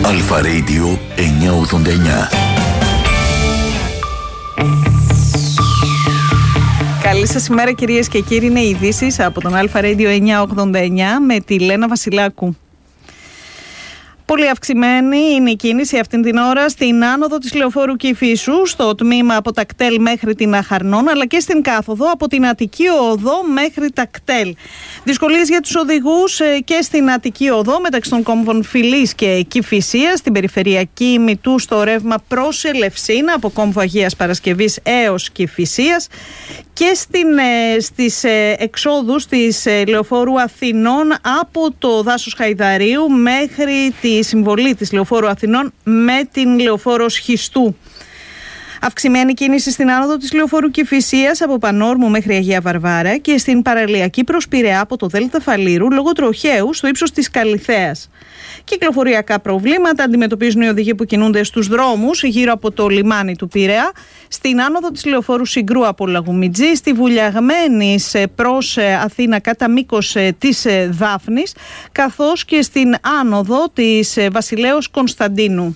Αλφα Radio 989. Καλή σας ημέρα κυρίες και κύριοι, είναι οι ειδήσεις από τον Αλφα Radio 989 με τη Λένα Βασιλάκου. Πολύ αυξημένη είναι η κίνηση αυτήν την ώρα στην άνοδο της Λεωφόρου Κηφίσου, στο τμήμα από τα κτέλ μέχρι την Αχαρνών, αλλά και στην κάθοδο από την Αττική Οδό μέχρι τα κτέλ. Δυσκολίες για τους οδηγούς και στην Αττική Οδό μεταξύ των κόμβων Φιλής και Κηφισίας, στην περιφερειακή Μητού στο ρεύμα προς Ελευσίνα, από κόμβο Αγίας Παρασκευής έως Κηφισίας, και στις εξόδους της Λεωφόρου Αθηνών από το δάσος Χαϊδαρίου μέχρι τη συμβολή της Λεωφόρου Αθηνών με την Λεωφόρο Σχιστού. Αυξημένη κίνηση στην άνοδο της Λεωφόρου Κηφισίας από Πανόρμου μέχρι Αγία Βαρβάρα και στην παραλιακή προς Πειραιά από το Δέλτα Φαλήρου λόγω τροχαίου στο ύψος της Καλιθέας. Κυκλοφοριακά προβλήματα αντιμετωπίζουν οι οδηγοί που κινούνται στους δρόμους γύρω από το λιμάνι του Πειραιά, στην άνοδο της Λεωφόρου Συγκρού από Λαγουμιτζή, στη Βουλιαγμένης προς Αθήνα κατά μήκος της Δάφνης, καθώς και στην άνοδο της Βασιλέως Κωνσταντίνου.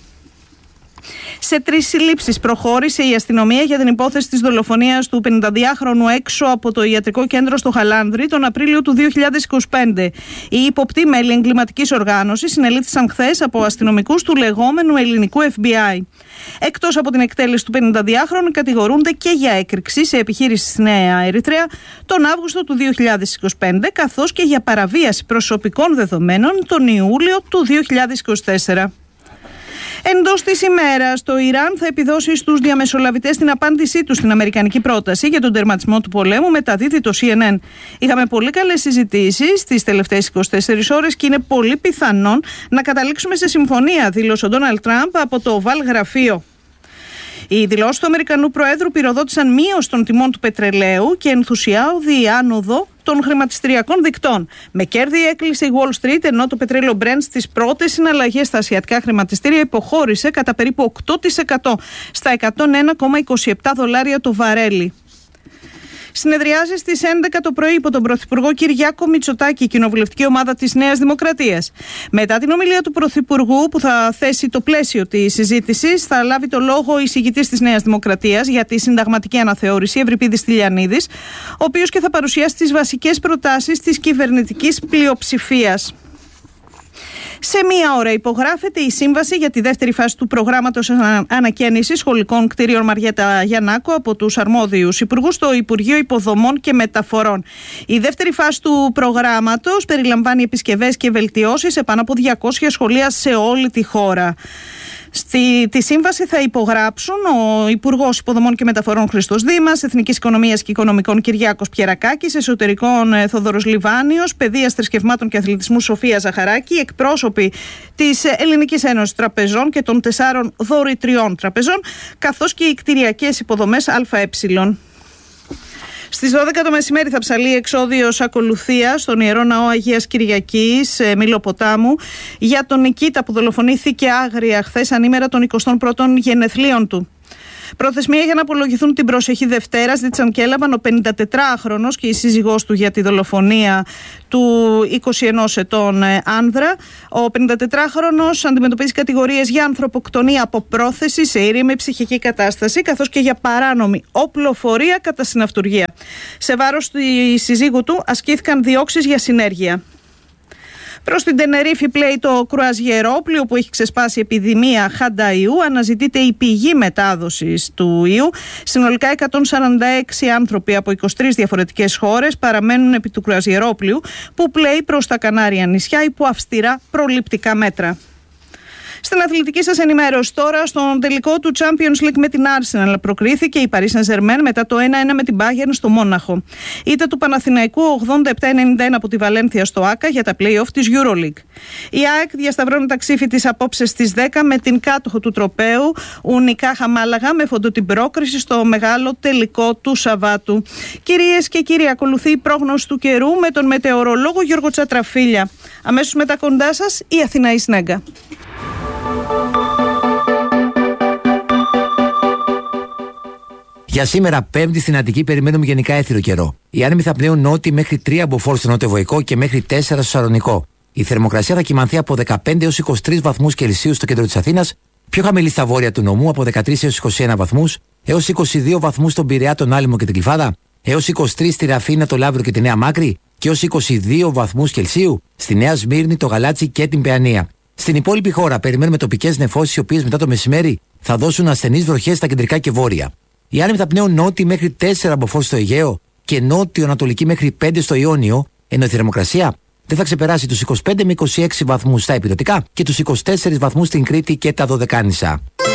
Σε 3 συλλήψεις προχώρησε η αστυνομία για την υπόθεση της δολοφονίας του 52χρονου έξω από το ιατρικό κέντρο στο Χαλάνδρη τον Απρίλιο του 2025. Οι υποπτοί μέλη εγκληματικής οργάνωσης συνελήφθησαν χθες από αστυνομικούς του λεγόμενου ελληνικού FBI. Εκτός από την εκτέλεση του 52χρονου, κατηγορούνται και για έκρηξη σε επιχείρηση στη Νέα Ερυθρέα τον Αύγουστο του 2025, καθώς και για παραβίαση προσωπικών δεδομένων τον Ιούλιο του 2024. Εντός της ημέρας, το Ιράν θα επιδώσει στους διαμεσολαβητές την απάντησή του στην αμερικανική πρόταση για τον τερματισμό του πολέμου, μεταδίδει το CNN. Είχαμε πολύ καλές συζητήσεις τις τελευταίες 24 ώρες και είναι πολύ πιθανόν να καταλήξουμε σε συμφωνία, δήλωσε ο Ντόναλντ Τραμπ από το Oval γραφείο. Οι δηλώσεις του Αμερικανού Προέδρου πυροδότησαν μείωση των τιμών του πετρελαίου και ενθουσιώδη άνοδο των χρηματιστηριακών δικτών. Με κέρδη έκλεισε η Wall Street, ενώ το πετρέλαιο Brent στις πρώτες συναλλαγές στα ασιατικά χρηματιστήρια υποχώρησε κατά περίπου 8% στα $101,27 το βαρέλι. Συνεδριάζει στις 11 το πρωί υπό τον Πρωθυπουργό Κυριάκο Μητσοτάκη η κοινοβουλευτική ομάδα της Νέας Δημοκρατίας. Μετά την ομιλία του Πρωθυπουργού, που θα θέσει το πλαίσιο της συζήτησης, θα λάβει το λόγο ο εισηγητής της Νέας Δημοκρατίας για τη συνταγματική αναθεώρηση, Ευρυπίδης Τηλιανίδης, ο οποίος και θα παρουσιάσει τις βασικές προτάσεις της κυβερνητικής πλειοψηφίας. Σε μία ώρα υπογράφεται η σύμβαση για τη δεύτερη φάση του προγράμματος ανακαίνησης σχολικών κτίριων Μαριέτα Γιαννάκου από τους αρμόδιους υπουργούς στο Υπουργείο Υποδομών και Μεταφορών. Η δεύτερη φάση του προγράμματος περιλαμβάνει επισκευές και βελτιώσεις σε πάνω από 200 σχολεία σε όλη τη χώρα. Τη σύμβαση θα υπογράψουν ο Υπουργός Υποδομών και Μεταφορών Χρήστος Δήμας, Εθνικής Οικονομίας και Οικονομικών Κυριάκος Πιερακάκης, Εσωτερικών Θόδωρος Λιβάνιος, Παιδείας, Θρησκευμάτων και Αθλητισμού Σοφία Ζαχαράκη, εκπρόσωποι της Ελληνικής Ένωσης Τραπεζών και των 4 δωρητριών τραπεζών, καθώς και οι κτηριακές υποδομές ΑΕ. Στις 12 το μεσημέρι θα ψαλεί εξόδιος ακολουθίας στον Ιερό Ναό Αγίας Κυριακής Μιλοποτάμου για τον Νικήτα που δολοφονήθηκε άγρια χθες ανήμερα των 21ων γενεθλίων του. Προθεσμία για να απολογηθούν την προσεχή Δευτέρα ζήτησαν και έλαβαν ο 54χρονος και η σύζυγός του για τη δολοφονία του 21 ετών άνδρα. Ο 54χρονος αντιμετωπίζει κατηγορίες για ανθρωποκτονία από πρόθεση σε ήρεμη ψυχική κατάσταση, καθώς και για παράνομη οπλοφορία κατά συναυτουργία. Σε βάρος της συζύγου του ασκήθηκαν διώξεις για συνέργεια. Προς την Τενερίφη πλέει το κρουαζιερόπλοιο που έχει ξεσπάσει επιδημία χανταϊού. Αναζητείται η πηγή μετάδοσης του ιού. Συνολικά 146 άνθρωποι από 23 διαφορετικές χώρες παραμένουν επί του κρουαζιερόπλοιου που πλέει προς τα Κανάρια νησιά υπό αυστηρά προληπτικά μέτρα. Στην αθλητική σας ενημέρωση τώρα, στον τελικό του Champions League με την Arsenal προκρίθηκε η Paris Saint-Germain μετά το 1-1 με την Bayern στο Μόναχο. Ήττα του Παναθηναϊκού 87-91 από τη Βαλένθια στο ΆΚΑ για τα play-off της EuroLeague. Η ΑΕΚ διασταυρώνει τα ξύφη της απόψε στις 10 με την κάτοχο του τροπαίου Ουνικάχα Μάλαγα με φόντο την πρόκριση στο μεγάλο τελικό του Σαββάτου. Κυρίες και κύριοι, ακολουθεί η πρόγνωση του καιρού με τον μετεωρολόγο Γιώργο Τσατραφίλια. Αμέσως μετά κοντά σας η Αθηναή Σνέγκα. Για σήμερα, Πέμπτη, στην Αττική περιμένουμε γενικά έθυρο καιρό. Οι άνεμοι θα πνέουν νότιοι μέχρι 3 μποφόρ στο νότιο-βοϊκό και μέχρι 4 στο Σαλονικό. Η θερμοκρασία θα κυμανθεί από 15 έως 23 βαθμούς Κελσίου στο κέντρο της Αθήνας, πιο χαμηλή στα βόρεια του νομού από 13 έως 21 βαθμούς, έως 22 βαθμούς στον Πειραιά, τον Άλυμο και την Κλιφάδα, έως 23 στη Ραφίνα, το Λαύριο και τη Νέα Μάκρη και έως 22 βαθμούς Κελσίου στη Νέα Σμύρνη, το Γαλάτσι και την Παιανία. Στην υπόλοιπη χώρα περιμένουμε τοπικές νεφώσεις, οι οποίες μετά το μεσημέρι θα δώσουν ασθενείς βροχές στα κεντρικά και βόρεια. Οι άνεμοι θα πνέουν νότιοι μέχρι 4 από φως στο Αιγαίο και νότιο-ανατολική μέχρι 5 στο Ιόνιο, ενώ η θερμοκρασία δεν θα ξεπεράσει τους 25 με 26 βαθμούς στα υπηρετικά και τους 24 βαθμούς στην Κρήτη και τα Δωδεκάνησα.